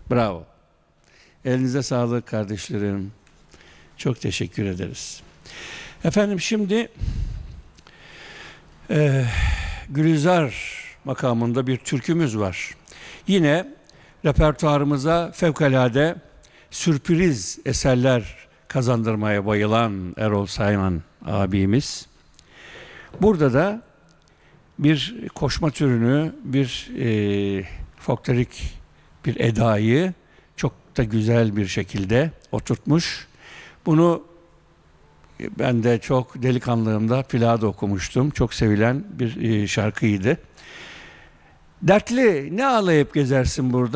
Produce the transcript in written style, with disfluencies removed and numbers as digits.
Bravo. Elinize sağlık kardeşlerim. Çok teşekkür ederiz. Efendim şimdi Gülizar makamında bir türkümüz var. Yine repertuarımıza fevkalade sürpriz eserler kazandırmaya bayılan Erol Sayman abimiz. Burada da bir koşma türünü, bir folklorik bir edayı çok da güzel bir şekilde oturtmuş. Bunu ben de çok delikanlığımda plada okumuştum. Çok sevilen bir şarkıydı. Dertli ne ağlayıp gezersin burada?